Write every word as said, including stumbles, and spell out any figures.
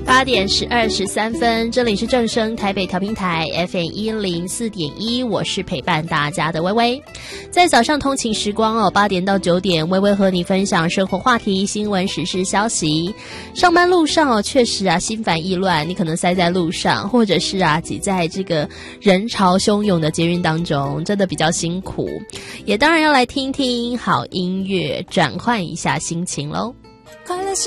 八点十二十三分，这里是正声台北调频台 F M 一零四点一，我是陪伴大家的微微。在早上通勤时光哦，八点到九点，微微和你分享生活话题、新闻、时事消息。上班路上哦，确实啊，心烦意乱，你可能塞在路上，或者是啊，挤在这个人潮汹涌的捷运当中，真的比较辛苦。也当然要来听听好音乐，转换一下心情喽。